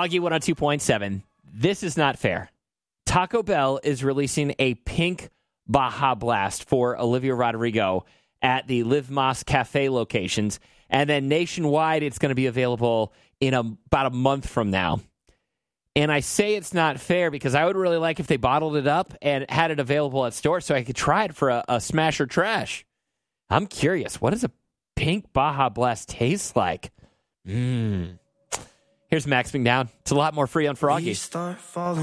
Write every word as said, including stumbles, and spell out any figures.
Froggy one oh two point seven. This is not fair. Taco Bell is releasing a pink Baja Blast for Olivia Rodrigo at the Live Más Cafe locations. And then nationwide, it's going to be available in a, about a month from now. And I say it's not fair because I would really like if they bottled it up and had it available at stores so I could try it for a, a smash or trash. I'm curious. What does a pink Baja Blast taste like? Mmm. Here's Max McDowell. It's a lot more free on Froggy.